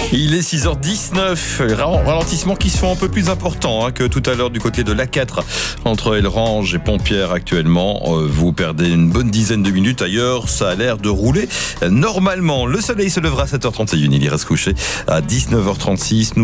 Il est 6h19, ralentissements qui sont un peu plus importants que tout à l'heure du côté de l'A4 entre Elrange et Pompierre actuellement. Vous perdez une bonne dizaine de minutes. Ailleurs, ça a l'air de rouler normalement. Le soleil se lèvera à 7h31. Il ira se coucher à 19h36. Nous